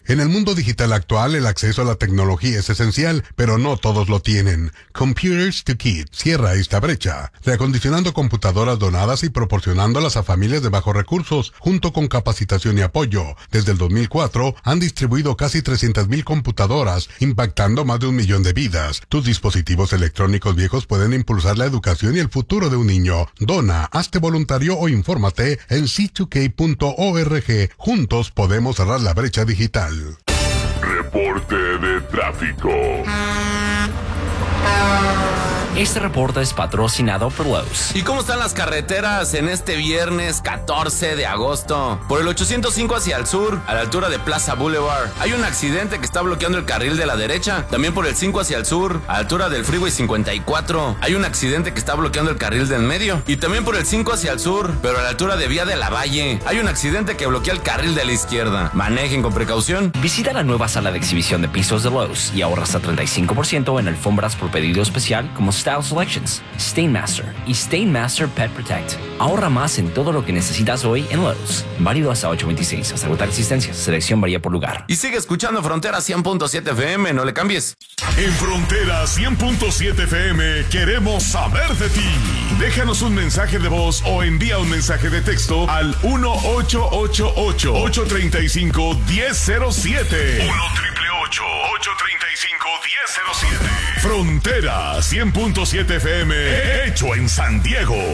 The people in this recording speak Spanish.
En el mundo digital actual, el acceso a la tecnología es esencial, pero no todos lo tienen. Computers to Kids cierra esta brecha, reacondicionando computadoras donadas y proporcionándolas a familias de bajos recursos, junto con capacitación y apoyo. Desde el 2004, han distribuido casi 300,000 computadoras, impactando más de 1 millón de vidas. Tus dispositivos electrónicos viejos pueden impulsar la educación y el futuro de un niño. Dona, hazte voluntario o infórmate en c2k.org. Juntos podemos cerrar la brecha digital. Reporte de tráfico. Este reporte es patrocinado por Lowe's. ¿Y cómo están las carreteras en este viernes 14 de agosto? Por el 805 hacia el sur, a la altura de Plaza Boulevard, hay un accidente que está bloqueando el carril de la derecha. También por el 5 hacia el sur, a la altura del Freeway 54, hay un accidente que está bloqueando el carril del medio. Y también por el 5 hacia el sur, pero a la altura de Vía de la Valle, hay un accidente que bloquea el carril de la izquierda. Manejen con precaución. Visita la nueva sala de exhibición de pisos de Lowe's y ahorra hasta 35% en alfombras por pedido especial como Style Selections, Stainmaster y Stainmaster Pet Protect. Ahorra más en todo lo que necesitas hoy en Lowe's. Válido hasta 8/26. Hasta agotar existencias. Selección varía por lugar. Y sigue escuchando Frontera 100.7 FM. No le cambies. En Frontera 100.7 FM queremos saber de ti. Déjanos un mensaje de voz o envía un mensaje de texto al 1-888-835-1007. 1-888-835-1007. Frontera 100.7 FM, hecho en San Diego.